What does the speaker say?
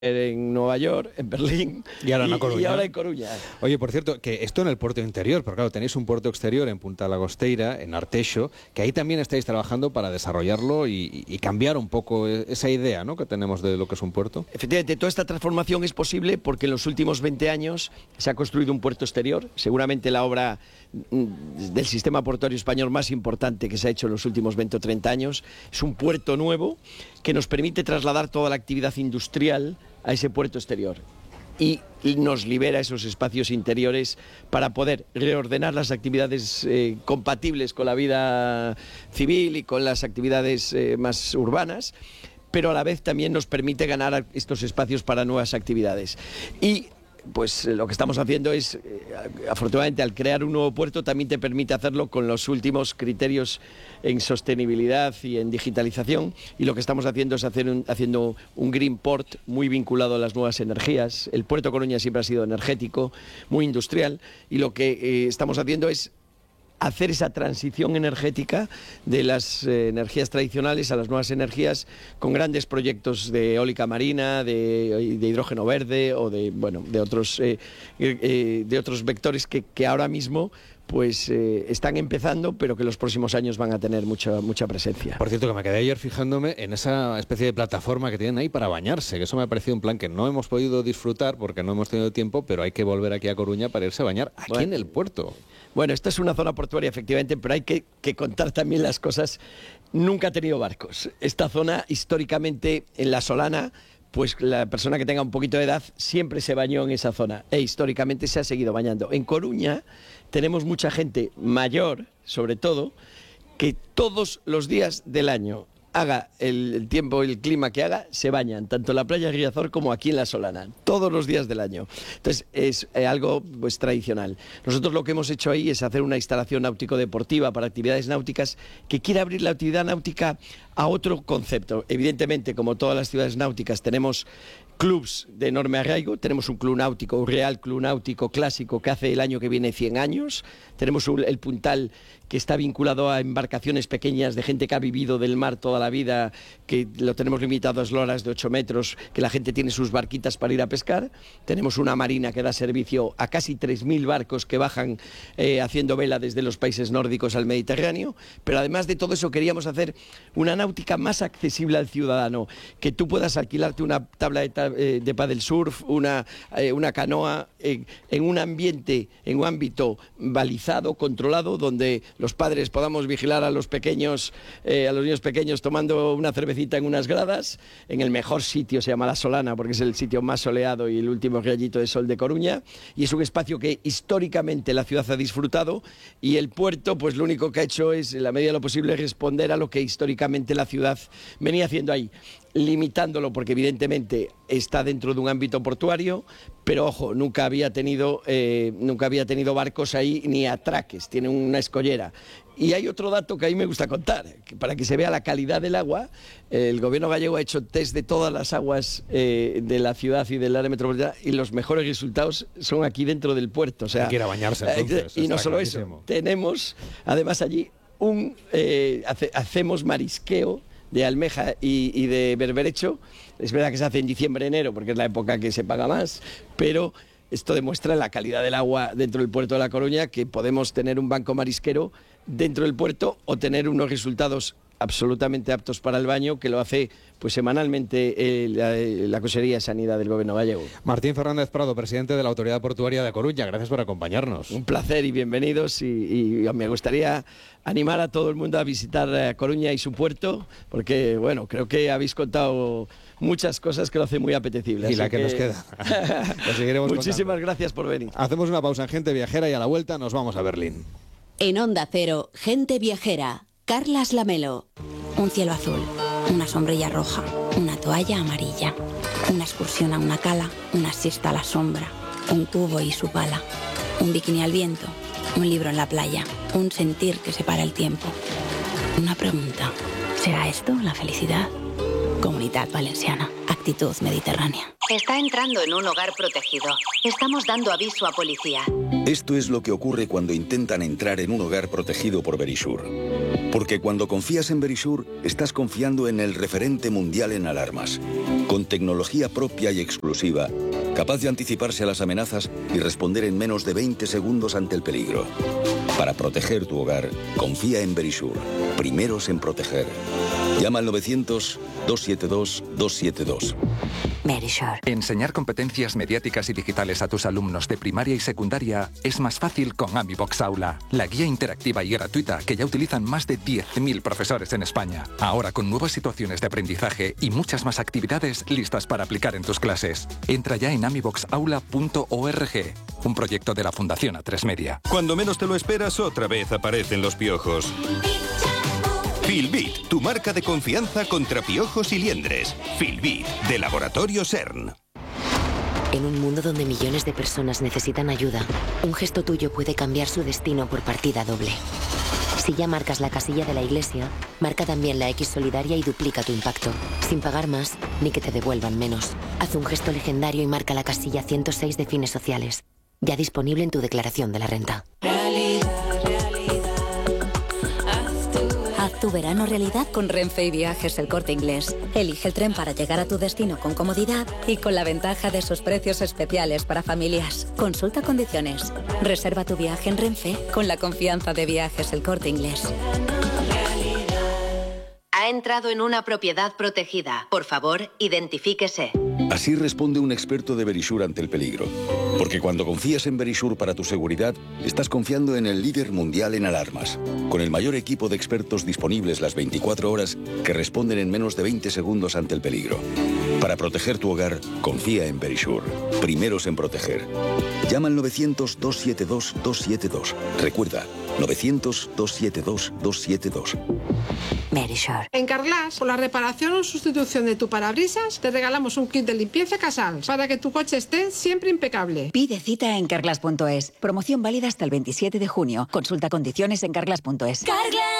en Nueva York, en Berlín y ahora en Coruña. Oye, por cierto, que esto en el puerto interior, pero claro, tenéis un puerto exterior en Punta Lagosteira, en Arteixo, que ahí también estáis trabajando para desarrollarlo y cambiar un poco esa idea, ¿no?, que tenemos de lo que es un puerto. Efectivamente, toda esta transformación es posible porque en los últimos 20 años se ha construido un puerto exterior, seguramente la obra del sistema portuario español más importante que se ha hecho en los últimos 20 o 30 años. Es un puerto nuevo que nos permite trasladar toda la actividad industrial a ese puerto exterior y nos libera esos espacios interiores para poder reordenar las actividades compatibles con la vida civil y con las actividades más urbanas, pero a la vez también nos permite ganar estos espacios para nuevas actividades. Y pues lo que estamos haciendo es, afortunadamente, al crear un nuevo puerto también te permite hacerlo con los últimos criterios en sostenibilidad y en digitalización, y lo que estamos haciendo es haciendo un green port muy vinculado a las nuevas energías. El puerto de Coruña siempre ha sido energético, muy industrial, y lo que estamos haciendo es hacer esa transición energética de las energías tradicionales a las nuevas energías con grandes proyectos de eólica marina, de hidrógeno verde o de otros vectores que ahora mismo pues están empezando, pero que en los próximos años van a tener mucha presencia. Por cierto, que me quedé ayer fijándome en esa especie de plataforma que tienen ahí para bañarse, que eso me ha parecido un plan que no hemos podido disfrutar porque no hemos tenido tiempo, pero hay que volver aquí a Coruña para irse a bañar aquí en el puerto. Bueno, esta es una zona portuaria, efectivamente, pero hay que contar también las cosas. Nunca ha tenido barcos. Esta zona, históricamente, en La Solana, pues la persona que tenga un poquito de edad siempre se bañó en esa zona e históricamente se ha seguido bañando. En Coruña tenemos mucha gente mayor, sobre todo, que todos los días del año, haga el tiempo y el clima que haga, se bañan, tanto en la playa de Riazor como aquí en La Solana, todos los días del año. Entonces es algo pues tradicional. Nosotros lo que hemos hecho ahí es hacer una instalación náutico-deportiva para actividades náuticas que quiere abrir la actividad náutica a otro concepto. Evidentemente, como todas las ciudades náuticas, tenemos clubs de enorme arraigo. Tenemos un club náutico, un Real Club Náutico clásico que hace el año que viene 100 años. Tenemos el Puntal, que está vinculado a embarcaciones pequeñas de gente que ha vivido del mar toda la vida, que lo tenemos limitado a esloras de 8 metros, que la gente tiene sus barquitas para ir a pescar. Tenemos una marina que da servicio a casi 3.000 barcos que bajan haciendo vela desde los países nórdicos al Mediterráneo. Pero además de todo eso queríamos hacer una náutica más accesible al ciudadano, que tú puedas alquilarte una tabla de paddle surf, una canoa, en un ambiente, en un ámbito balizado, controlado, donde los padres podamos vigilar a los niños pequeños tomando una cervecita en unas gradas, en el mejor sitio, se llama La Solana, porque es el sitio más soleado y el último rayito de sol de Coruña, y es un espacio que históricamente la ciudad ha disfrutado, y el puerto, pues lo único que ha hecho es, en la medida de lo posible, responder a lo que históricamente la ciudad venía haciendo ahí, limitándolo porque evidentemente está dentro de un ámbito portuario, pero ojo, nunca había tenido barcos ahí ni atraques, tiene una escollera. Y hay otro dato que a mí me gusta contar, que para que se vea la calidad del agua. El gobierno gallego ha hecho test de todas las aguas de la ciudad y del área metropolitana, y los mejores resultados son aquí dentro del puerto. O sea, hay que ir a bañarse entonces. Y no solo clarísimo. Eso, tenemos además allí hacemos marisqueo de almeja y de berberecho. Es verdad que se hace en diciembre, enero, porque es la época que se paga más, pero esto demuestra la calidad del agua dentro del puerto de La Coruña, que podemos tener un banco marisquero dentro del puerto o tener unos resultados absolutamente aptos para el baño, que lo hace pues semanalmente la Consejería de Sanidad del Gobierno gallego. Martín Fernández Prado, presidente de la Autoridad Portuaria de Coruña, gracias por acompañarnos. Un placer y bienvenidos, y me gustaría animar a todo el mundo a visitar Coruña y su puerto, porque bueno, creo que habéis contado muchas cosas que lo hacen muy apetecible. Y la que nos queda. Lo seguiremos Muchísimas contando. Gracias por venir. Hacemos una pausa en Gente Viajera y a la vuelta nos vamos a Berlín. En Onda Cero, Gente Viajera, Carlas Lamelo. Un cielo azul, una sombrilla roja, una toalla amarilla, una excursión a una cala, una siesta a la sombra, un cubo y su pala, un bikini al viento, un libro en la playa, un sentir que separa el tiempo. Una pregunta, ¿será esto la felicidad? Comunidad Valenciana, actitud mediterránea. Está entrando en un hogar protegido. Estamos dando aviso a policía. Esto es lo que ocurre cuando intentan entrar en un hogar protegido por Verisure. Porque cuando confías en Verisure, estás confiando en el referente mundial en alarmas. con tecnología propia y exclusiva, capaz de anticiparse a las amenazas y responder en menos de 20 segundos ante el peligro. Para proteger tu hogar, confía en Verisure, primeros en proteger. Llama al 900-272-272. Verisure. Enseñar competencias mediáticas y digitales a tus alumnos de primaria y secundaria es más fácil con AmiBox Aula, la guía interactiva y gratuita que ya utilizan más de 10.000 profesores en España. Ahora con nuevas situaciones de aprendizaje y muchas más actividades listas para aplicar en tus clases. Entra ya en amiboxaula.org, un proyecto de la Fundación A3 Media. Cuando menos te lo esperas, otra vez aparecen los piojos. Filbit, tu marca de confianza contra piojos y liendres. Filbit, de Laboratorio CERN. En un mundo donde millones de personas necesitan ayuda, un gesto tuyo puede cambiar su destino por partida doble. Si ya marcas la casilla de la iglesia, marca también la X solidaria y duplica tu impacto, sin pagar más ni que te devuelvan menos. Haz un gesto legendario y marca la casilla 106 de Fines Sociales, ya disponible en tu declaración de la renta. Haz tu verano realidad con Renfe y Viajes El Corte Inglés. Elige el tren para llegar a tu destino con comodidad y con la ventaja de sus precios especiales para familias. Consulta condiciones. Reserva tu viaje en Renfe con la confianza de Viajes El Corte Inglés. Ha entrado en una propiedad protegida. Por favor, identifíquese. Así responde un experto de Verisure ante el peligro. Porque cuando confías en Verisure para tu seguridad, estás confiando en el líder mundial en alarmas, con el mayor equipo de expertos disponibles las 24 horas que responden en menos de 20 segundos ante el peligro. Para proteger tu hogar, confía en Verisure. Primeros en proteger. Llama al 900-272-272. Recuerda, 900-272-272. Verisure. En Carglass, por la reparación o sustitución de tu parabrisas, te regalamos un kit de limpieza Casals para que tu coche esté siempre impecable. Pide cita en carglass.es. Promoción válida hasta el 27 de junio. Consulta condiciones en carglass.es. Carglass.